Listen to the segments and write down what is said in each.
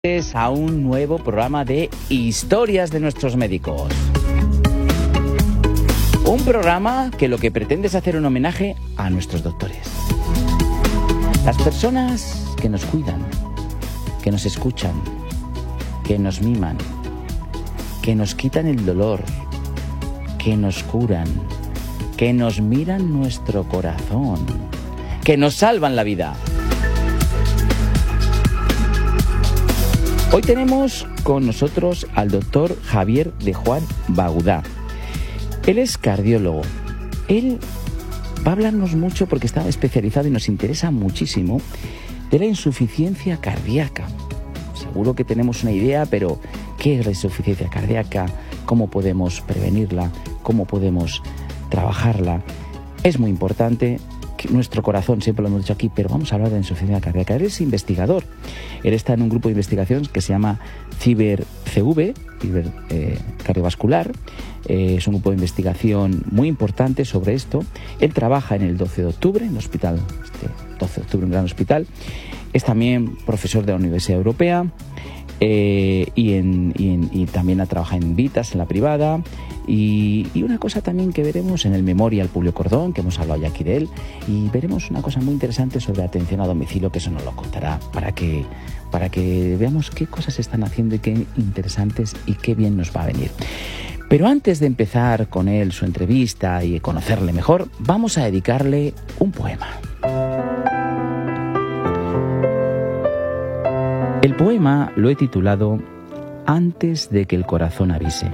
A un nuevo programa de Historias de nuestros médicos. Un programa que lo que pretende es hacer un homenaje a nuestros doctores. Las personas que nos cuidan, que nos escuchan, que nos miman, que nos quitan el dolor, que nos curan, que nos miran nuestro corazón, que nos salvan la vida. Hoy tenemos con nosotros al doctor Javier de Juan Baudá. Él es cardiólogo. Él va a hablarnos mucho porque está especializado y nos interesa muchísimo de la insuficiencia cardíaca. Seguro que tenemos una idea, pero ¿qué es la insuficiencia cardíaca? ¿Cómo podemos prevenirla? ¿Cómo podemos trabajarla? Es muy importante. Nuestro corazón, siempre lo hemos dicho aquí, pero vamos a hablar de la insuficiencia cardíaca. Él es investigador. Él está en un grupo de investigación que se llama CIBER-CV, cardiovascular. Es un grupo de investigación muy importante sobre esto. Él trabaja en el 12 de octubre, en el hospital, 12 de octubre, un gran hospital. Es también profesor de la Universidad Europea y también ha trabajado en Vitas, en la privada. Y una cosa también que veremos en el Memorial Publio Cordón, que hemos hablado ya aquí de él, y veremos una cosa muy interesante sobre atención a domicilio, que eso nos lo contará, para que veamos qué cosas están haciendo y qué interesantes y qué bien nos va a venir. Pero antes de empezar con él, su entrevista y conocerle mejor, vamos a dedicarle un poema. El poema lo he titulado Antes de que el corazón avise.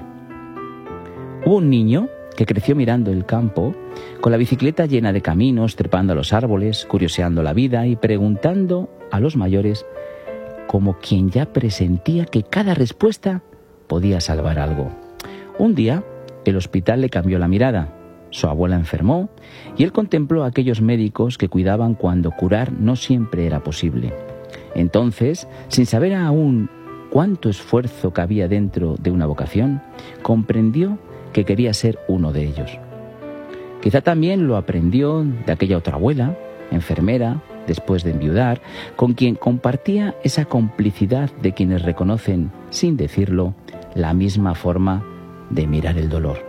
Hubo un niño que creció mirando el campo, con la bicicleta llena de caminos, trepando a los árboles, curioseando la vida y preguntando a los mayores, como quien ya presentía que cada respuesta podía salvar algo. Un día, el hospital le cambió la mirada. Su abuela enfermó y él contempló a aquellos médicos que cuidaban cuando curar no siempre era posible. Entonces, sin saber aún cuánto esfuerzo cabía dentro de una vocación, comprendió que quería ser uno de ellos. Quizá también lo aprendió de aquella otra abuela, enfermera, después de enviudar, con quien compartía esa complicidad de quienes reconocen, sin decirlo, la misma forma de mirar el dolor.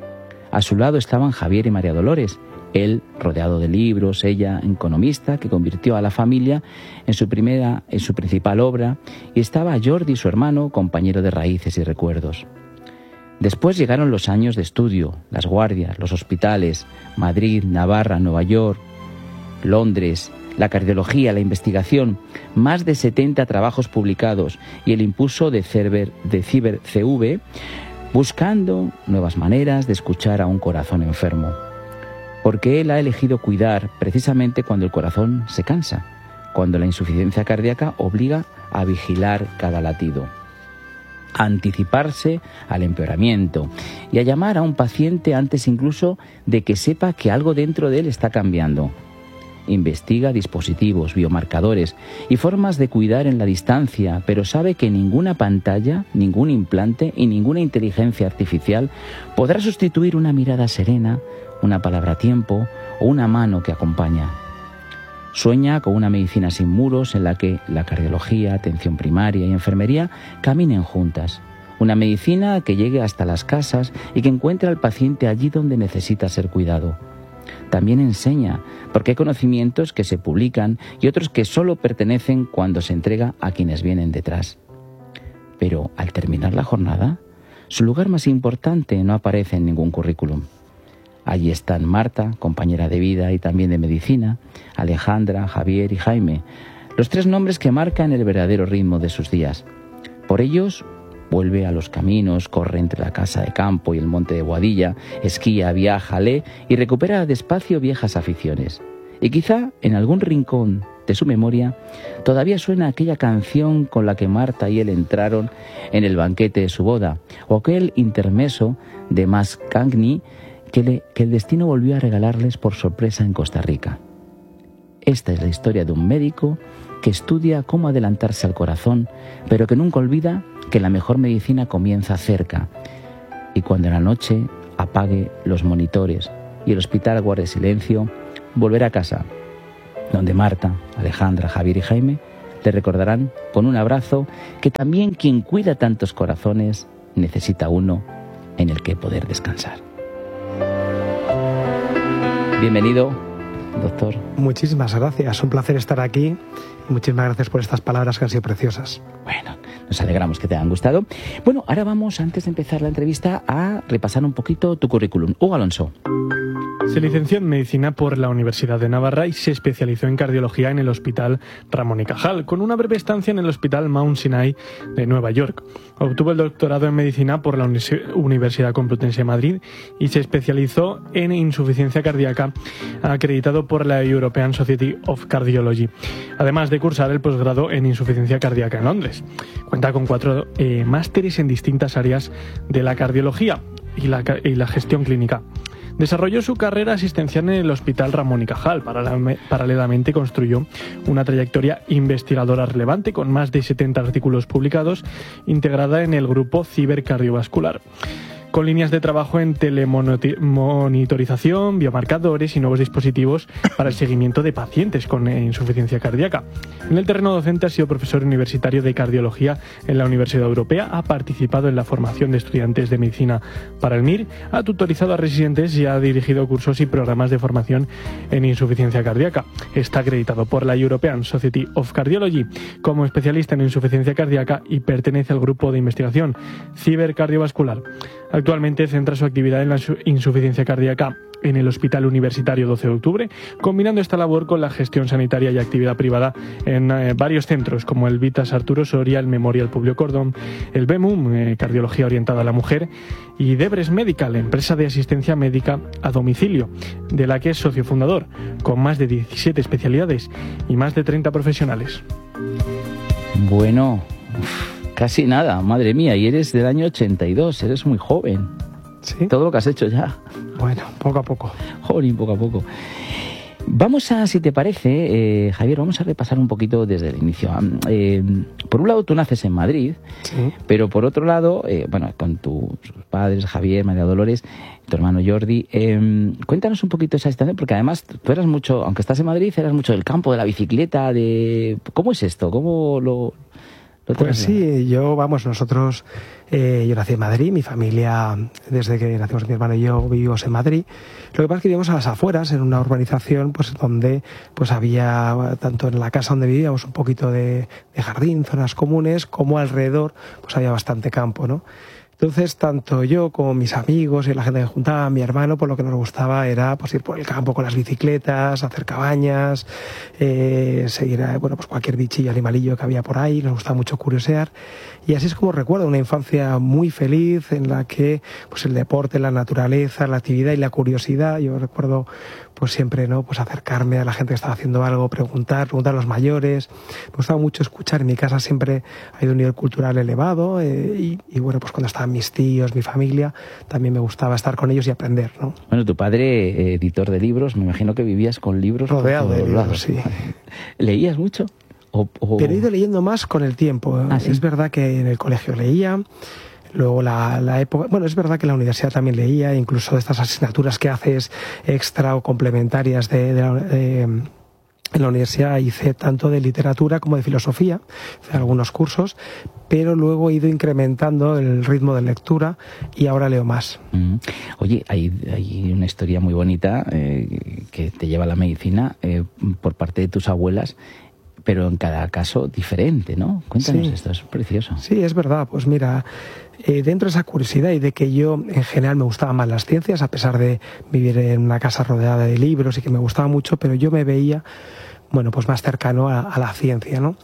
A su lado estaban Javier y María Dolores, él rodeado de libros, ella economista, que convirtió a la familia en su principal obra, y estaba Jordi, su hermano, compañero de raíces y recuerdos. Después llegaron los años de estudio, las guardias, los hospitales, Madrid, Navarra, Nueva York, Londres, la cardiología, la investigación, más de 70 trabajos publicados y el impulso de CIBER-CV, buscando nuevas maneras de escuchar a un corazón enfermo. Porque él ha elegido cuidar precisamente cuando el corazón se cansa, cuando la insuficiencia cardíaca obliga a vigilar cada latido, a anticiparse al empeoramiento y a llamar a un paciente antes incluso de que sepa que algo dentro de él está cambiando. Investiga dispositivos, biomarcadores y formas de cuidar en la distancia, pero sabe que ninguna pantalla, ningún implante y ninguna inteligencia artificial podrá sustituir una mirada serena, una palabra a tiempo o una mano que acompaña. Sueña con una medicina sin muros en la que la cardiología, atención primaria y enfermería caminen juntas. Una medicina que llegue hasta las casas y que encuentre al paciente allí donde necesita ser cuidado. También enseña, porque hay conocimientos que se publican y otros que solo pertenecen cuando se entrega a quienes vienen detrás. Pero al terminar la jornada, su lugar más importante no aparece en ningún currículum. Allí están Marta, compañera de vida y también de medicina, Alejandra, Javier y Jaime, los tres nombres que marcan el verdadero ritmo de sus días. Por ellos, vuelve a los caminos, corre entre la casa de campo y el monte de Boadilla, esquía, viaja, lee y recupera despacio viejas aficiones. Y quizá en algún rincón de su memoria todavía suena aquella canción con la que Marta y él entraron en el banquete de su boda, o aquel intermeso de Mascagni que el destino volvió a regalarles por sorpresa en Costa Rica. Esta es la historia de un médico que estudia cómo adelantarse al corazón, pero que nunca olvida que la mejor medicina comienza cerca. Y cuando en la noche apague los monitores y el hospital guarde silencio, volverá a casa, donde Marta, Alejandra, Javier y Jaime te recordarán con un abrazo que también quien cuida tantos corazones necesita uno en el que poder descansar. Bienvenido, doctor. Muchísimas gracias, un placer estar aquí y muchísimas gracias por estas palabras que han sido preciosas. Bueno, nos alegramos que te hayan gustado. Bueno, ahora vamos, antes de empezar la entrevista, a repasar un poquito tu currículum. Hugo Alonso. Se licenció en Medicina por la Universidad de Navarra y se especializó en cardiología en el Hospital Ramón y Cajal, con una breve estancia en el Hospital Mount Sinai de Nueva York. Obtuvo el doctorado en Medicina por la Universidad Complutense de Madrid y se especializó en insuficiencia cardíaca, acreditado por la European Society of Cardiology, además de cursar el posgrado en insuficiencia cardíaca en Londres. Cuenta con 4 másteres en distintas áreas de la cardiología y la gestión clínica. Desarrolló su carrera asistencial en el Hospital Ramón y Cajal. Paralelamente construyó una trayectoria investigadora relevante con más de 70 artículos publicados, integrada en el grupo Cibercardiovascular, con líneas de trabajo en telemonitorización, biomarcadores y nuevos dispositivos para el seguimiento de pacientes con insuficiencia cardíaca. En el terreno docente ha sido profesor universitario de cardiología en la Universidad Europea, ha participado en la formación de estudiantes de medicina para el MIR, ha tutorizado a residentes y ha dirigido cursos y programas de formación en insuficiencia cardíaca. Está acreditado por la European Society of Cardiology como especialista en insuficiencia cardíaca y pertenece al grupo de investigación Cibercardiovascular. Actualmente centra su actividad en la insuficiencia cardíaca en el Hospital Universitario 12 de Octubre, combinando esta labor con la gestión sanitaria y actividad privada en varios centros, como el Vitas Arturo Soria, el Memorial Publio Cordón, el BEMUM, Cardiología Orientada a la Mujer, y Debres Medical, empresa de asistencia médica a domicilio, de la que es socio fundador, con más de 17 especialidades y más de 30 profesionales. Bueno, casi nada, madre mía, y eres del año 82, eres muy joven. ¿Sí? Todo lo que has hecho ya. Bueno, poco a poco. Jolín, poco a poco. Vamos a, si te parece, Javier, vamos a repasar un poquito desde el inicio. Por un lado, tú naces en Madrid, Sí. pero por otro lado, bueno, con tus padres, Javier, María Dolores, tu hermano Jordi, cuéntanos un poquito esa situación, porque además tú eras mucho, aunque estás en Madrid, eras mucho del campo, de la bicicleta, de... ¿Cómo es esto? ¿Cómo lo Pues sí, nosotros, yo nací en Madrid, mi familia, desde que nacimos mi hermano y yo, vivimos en Madrid. Lo que pasa es que vivíamos a las afueras, en una urbanización, pues donde pues había, tanto en la casa donde vivíamos, un poquito de jardín, zonas comunes, como alrededor, pues había bastante campo, ¿no? Entonces, tanto yo como mis amigos y la gente que juntaba, mi hermano, pues lo que nos gustaba era pues ir por el campo con las bicicletas, hacer cabañas, seguir pues cualquier bichillo, animalillo que había por ahí. Nos gustaba mucho curiosear. Y así es como recuerdo una infancia muy feliz en la que pues el deporte, la naturaleza, la actividad y la curiosidad, yo recuerdo pues siempre, ¿no?, pues acercarme a la gente que estaba haciendo algo, preguntar a los mayores. Me gustaba mucho escuchar. En mi casa siempre ha habido un nivel cultural elevado, y bueno, pues cuando estaban mis tíos, mi familia, también me gustaba estar con ellos y aprender, ¿no? Bueno, tu padre, editor de libros, me imagino que vivías con libros rodeado de libros, lados. Sí. ¿Leías mucho? Pero he ido leyendo más con el tiempo. ¿Ah, sí? Es verdad que en el colegio leía. Luego la época... Bueno, es verdad que en la universidad también leía, incluso de estas asignaturas que haces extra o complementarias en la universidad hice tanto de literatura como de filosofía, hice algunos cursos, pero luego he ido incrementando el ritmo de lectura y ahora leo más. Oye, hay una historia muy bonita que te lleva a la medicina por parte de tus abuelas, pero en cada caso diferente, ¿no? Cuéntanos esto, es precioso. Sí, es verdad. Pues mira, dentro de esa curiosidad y de que yo en general me gustaban más las ciencias, a pesar de vivir en una casa rodeada de libros y que me gustaba mucho, pero yo me veía, bueno, pues más cercano a la ciencia, ¿no?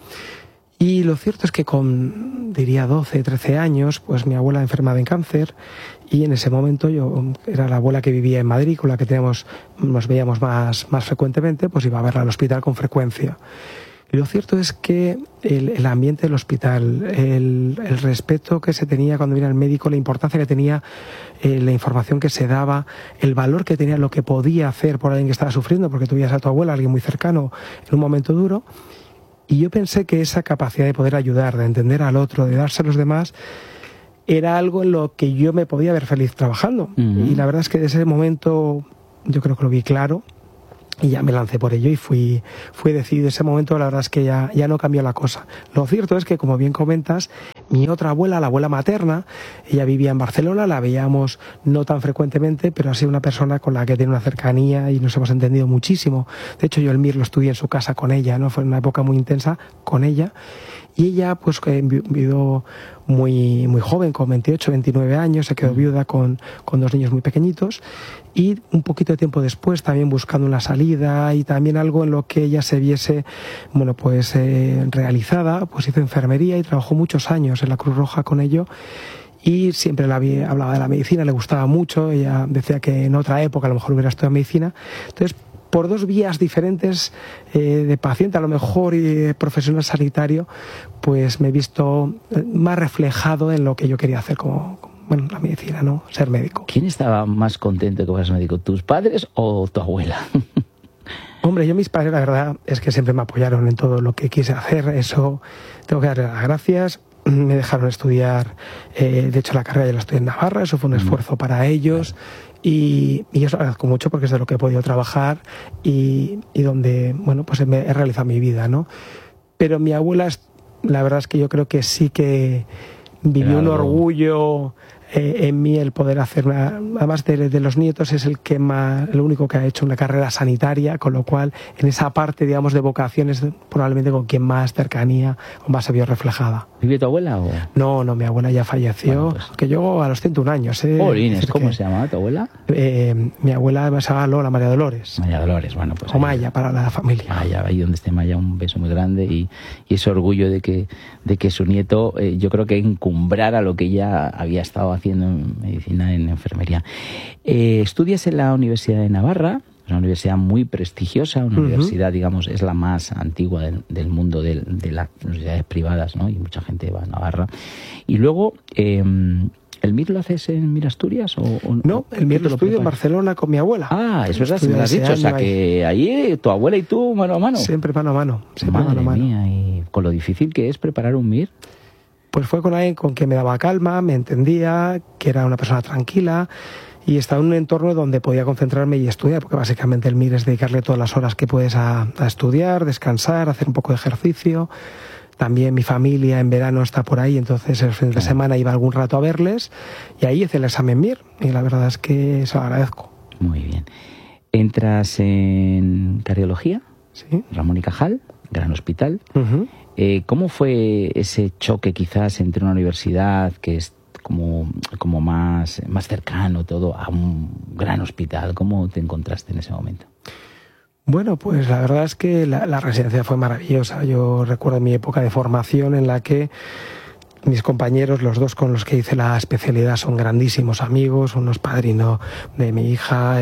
Y lo cierto es que con, diría, 12, 13 años, pues mi abuela enfermaba en cáncer y en ese momento yo era la abuela que vivía en Madrid, con la que nos veíamos más frecuentemente, pues iba a verla al hospital con frecuencia. Y lo cierto es que el ambiente del hospital, el respeto que se tenía cuando venía el médico, la importancia que tenía, la información que se daba, el valor que tenía lo que podía hacer por alguien que estaba sufriendo, porque tú veías a tu abuela, alguien muy cercano, en un momento duro. Y yo pensé que esa capacidad de poder ayudar, de entender al otro, de darse a los demás, era algo en lo que yo me podía ver feliz trabajando. Y la verdad es que desde ese momento yo creo que lo vi claro. y ya me lancé por ello y fui decidido. Ese momento la verdad es que ya no cambió la cosa. Lo cierto es que, como bien comentas, mi otra abuela, la abuela materna, ella vivía en Barcelona, la veíamos no tan frecuentemente, pero ha sido una persona con la que tiene una cercanía y nos hemos entendido muchísimo. De hecho, yo el MIR lo estudié en su casa con ella, ¿no? Fue una época muy intensa con ella. Y ella, pues, vivió muy joven, con 28, 29 años, se quedó viuda con 2 niños muy pequeñitos, y un poquito de tiempo después, también buscando una salida y también algo en lo que ella se viese, bueno, pues realizada, pues hizo enfermería y trabajó muchos años en la Cruz Roja con ello. Y siempre hablaba de la medicina, le gustaba mucho, ella decía que en otra época a lo mejor hubiera estudiado medicina. Entonces, por 2 vías diferentes de paciente, a lo mejor, y de profesional sanitario, pues me he visto más reflejado en lo que yo quería hacer como la medicina, ¿no? Ser médico. ¿Quién estaba más contento que fueras médico, tus padres o tu abuela? Hombre, mis padres, la verdad, es que siempre me apoyaron en todo lo que quise hacer. Eso tengo que darle las gracias. Me dejaron estudiar, de hecho la carrera ya la estudié en Navarra, eso fue un esfuerzo para ellos. Y yo os lo agradezco mucho porque es de lo que he podido trabajar y donde, bueno, pues he realizado mi vida, ¿no? Pero mi abuela, la verdad es que yo creo que sí que vivió un orgullo en mí el poder hacer además de los nietos, es el único que ha hecho una carrera sanitaria, con lo cual en esa parte, digamos, de vocaciones, probablemente con quien más cercanía o más se vio reflejada. ¿Vive tu abuela o...? No, mi abuela ya falleció, bueno, pues, que yo a los 101 años. Polines, ¿cómo se llamaba tu abuela? Mi abuela se llamaba Lola María Dolores. María Dolores, bueno, pues... O Maya, para la familia. Maya, ahí donde esté Maya, un beso muy grande y ese orgullo de que su nieto, yo creo que encumbrara lo que ella había estado haciendo en medicina, en enfermería. Estudias en la Universidad de Navarra, es una universidad muy prestigiosa, una universidad, digamos, es la más antigua del mundo de las universidades privadas, ¿no? Y mucha gente va a Navarra. Y luego, ¿el MIR lo haces en MIR Asturias? No, el MIR lo estudio en Barcelona con mi abuela. Ah, eso es así, me lo has dicho. O sea, que ahí tu abuela y tú mano a mano. Siempre mano a mano. Madre mía, y con lo difícil que es preparar un MIR. Pues fue con alguien con quien me daba calma, me entendía, que era una persona tranquila y estaba en un entorno donde podía concentrarme y estudiar, porque básicamente el MIR es dedicarle todas las horas que puedes a estudiar, descansar, hacer un poco de ejercicio. También mi familia en verano está por ahí, entonces el fin de semana iba algún rato a verles y ahí hice el examen MIR y la verdad es que se lo agradezco. Muy bien. ¿Entras en cardiología? Sí. Ramón y Cajal, gran hospital. ¿Cómo fue ese choque quizás entre una universidad que es como más cercano todo a un gran hospital? ¿Cómo te encontraste en ese momento? Bueno, pues la verdad es que la residencia fue maravillosa. Yo recuerdo mi época de formación en la que mis compañeros, los 2 con los que hice la especialidad, son grandísimos amigos, uno es padrino de mi hija,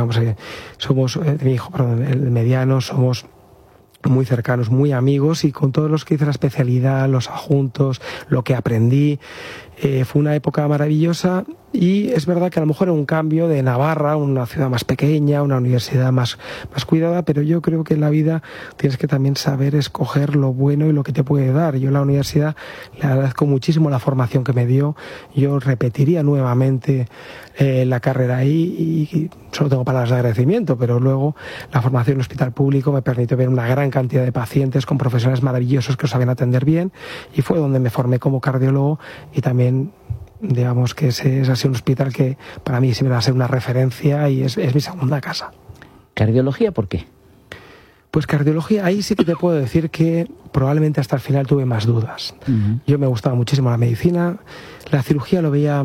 somos, de mi hijo, perdón, el mediano, somos muy cercanos, muy amigos, y con todos los que hice la especialidad, los adjuntos, lo que aprendí, fue una época maravillosa. Y es verdad que a lo mejor era un cambio de Navarra, una ciudad más pequeña, una universidad más cuidada, pero yo creo que en la vida tienes que también saber escoger lo bueno y lo que te puede dar. Yo a la universidad le agradezco muchísimo la formación que me dio. Yo repetiría nuevamente la carrera ahí y solo tengo palabras de agradecimiento, pero luego la formación en el hospital público me permitió ver una gran cantidad de pacientes con profesionales maravillosos que os sabían atender bien, y fue donde me formé como cardiólogo. Y también, digamos que ese es así un hospital que para mí siempre va a ser una referencia y es mi segunda casa. ¿Cardiología por qué? Pues cardiología, ahí sí que te puedo decir que probablemente hasta el final tuve más dudas. Yo me gustaba muchísimo la medicina, la cirugía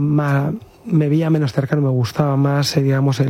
me veía menos cercano, me gustaba más, digamos,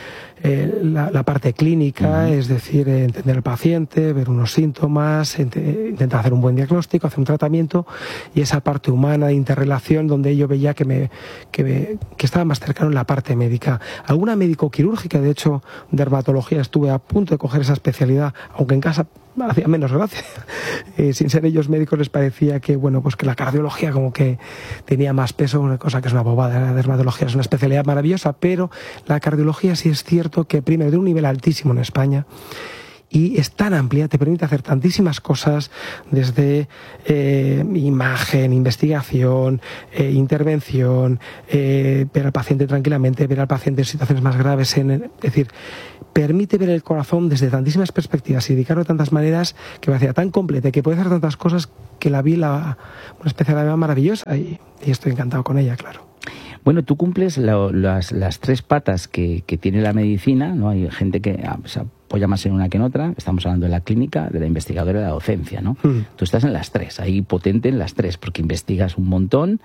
la parte clínica, es decir, entender al paciente, ver unos síntomas, intentar hacer un buen diagnóstico, hacer un tratamiento, y esa parte humana de interrelación donde yo veía que estaba más cercano en la parte médica. Alguna médico-quirúrgica, de hecho, dermatología, estuve a punto de coger esa especialidad, aunque en casa hacía menos gracia. Sin ser ellos médicos les parecía que, bueno, pues que la cardiología como que tenía más peso, una cosa que es una bobada. La dermatología es una especialidad maravillosa, pero la cardiología sí es cierto que primero de un nivel altísimo en España, y es tan amplia, te permite hacer tantísimas cosas, desde imagen, investigación, intervención, ver al paciente tranquilamente, ver al paciente en situaciones más graves, es decir, permite ver el corazón desde tantísimas perspectivas y dedicarlo de tantas maneras, que me hacía tan completa y que puede hacer tantas cosas, que la vi una especie de maravillosa y estoy encantado con ella, claro. Bueno, tú cumples las tres patas que tiene la medicina, ¿no? Hay gente que se apoya más en una que en otra. Estamos hablando de la clínica, de la investigadora y de la docencia, ¿no? Tú estás en las tres, ahí potente en las tres, porque investigas un montón,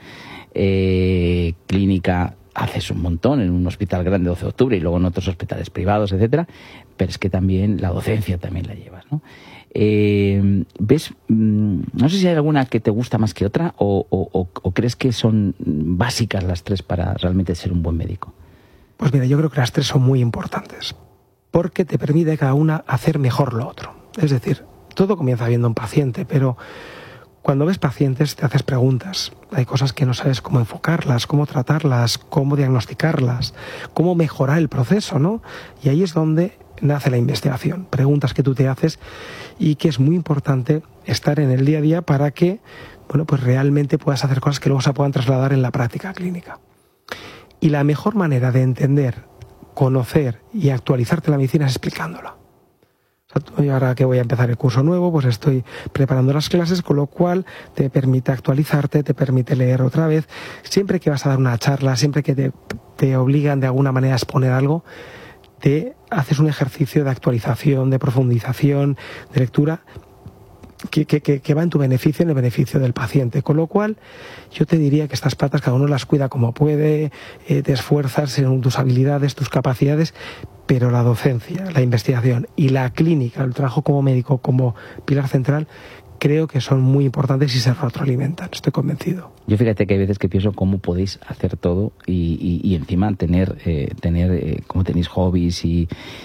clínica haces un montón en un hospital grande, 12 de octubre, y luego en otros hospitales privados, etcétera, pero es que también la docencia también la llevas, ¿no? ¿Ves? No sé si hay alguna que te gusta más que otra o crees que son básicas las tres para realmente ser un buen médico. Pues mira, yo creo que las tres son muy importantes porque te permite cada una hacer mejor lo otro. Es decir, todo comienza viendo un paciente, pero cuando ves pacientes te haces preguntas. Hay cosas que no sabes cómo enfocarlas, cómo tratarlas, cómo diagnosticarlas, cómo mejorar el proceso, ¿no? Y ahí es donde nace la investigación, preguntas que tú te haces y que es muy importante estar en el día a día para que, bueno, pues realmente puedas hacer cosas que luego se puedan trasladar en la práctica clínica. Y la mejor manera de entender, conocer y actualizarte la medicina es explicándola. O sea, yo ahora que voy a empezar el curso nuevo, pues estoy preparando las clases, con lo cual te permite actualizarte, te permite leer otra vez. Siempre que vas a dar una charla, siempre que te obligan de alguna manera a exponer algo, te haces un ejercicio de actualización, de profundización, de lectura, que va en tu beneficio, en el beneficio del paciente. Con lo cual, yo te diría que estas patas cada uno las cuida como puede, te esfuerzas en tus habilidades, tus capacidades, pero la docencia, la investigación y la clínica, el trabajo como médico, como pilar central, creo que son muy importantes y se retroalimentan, estoy convencido. Yo fíjate que hay veces que pienso cómo podéis hacer todo y encima tener cómo tenéis hobbies y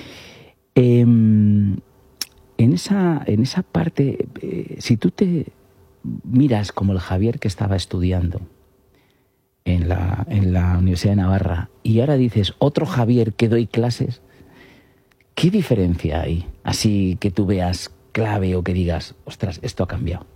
en esa parte, si tú te miras como el Javier que estaba estudiando en la Universidad de Navarra y ahora dices otro Javier que doy clases, ¿qué diferencia hay? Así que tú veas clave o que digas, ostras, esto ha cambiado.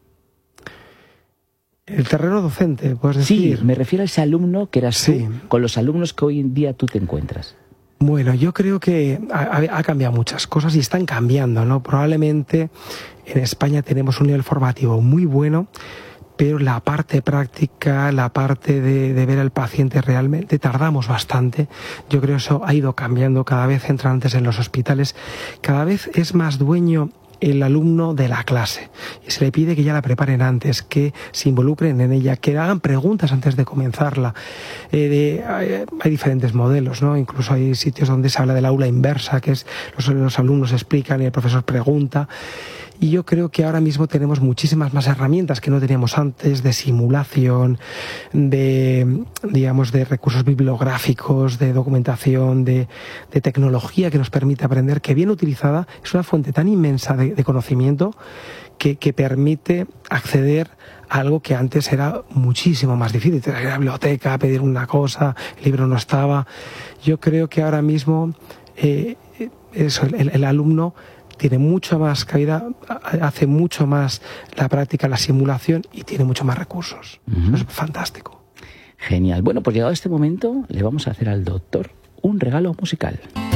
El terreno docente, puedes decir. Sí, me refiero a ese alumno que eras tú, con los alumnos que hoy en día tú te encuentras. Bueno, yo creo que ha cambiado muchas cosas y están cambiando, ¿no? Probablemente en España tenemos un nivel formativo muy bueno, pero la parte práctica, la parte de ver al paciente realmente, tardamos bastante. Yo creo que eso ha ido cambiando, cada vez entran antes en los hospitales, cada vez es más dueño el alumno de la clase y se le pide que ya la preparen antes, que se involucren en ella, que hagan preguntas antes de comenzarla. Hay diferentes modelos, ¿no? Incluso hay sitios donde se habla del aula inversa, que es los alumnos explican y el profesor pregunta. Y yo creo que ahora mismo tenemos muchísimas más herramientas que no teníamos antes, de simulación, de recursos bibliográficos, de documentación, de tecnología que nos permite aprender, que bien utilizada es una fuente tan inmensa de conocimiento que permite acceder a algo que antes era muchísimo más difícil. Ir a la biblioteca, pedir una cosa, el libro no estaba. Yo creo que ahora mismo el alumno tiene mucha más cabida, hace mucho más la práctica, la simulación y tiene mucho más recursos. Eso es fantástico. Genial. Bueno, pues llegado este momento le vamos a hacer al doctor un regalo musical.